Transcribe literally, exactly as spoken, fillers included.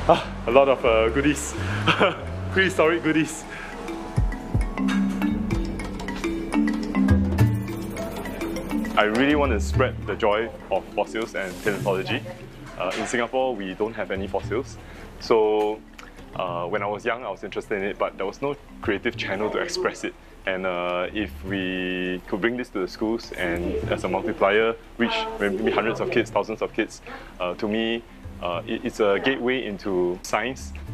Ah, a lot of uh, goodies, prehistoric goodies. I really want to spread the joy of fossils and paleontology. Uh, in Singapore, we don't have any fossils. So uh, when I was young, I was interested in it, but there was no creative channel to express it. And uh, if we could bring this to the schools and as a multiplier, reach maybe hundreds of kids, thousands of kids, uh, to me, uh, it, it's a gateway into science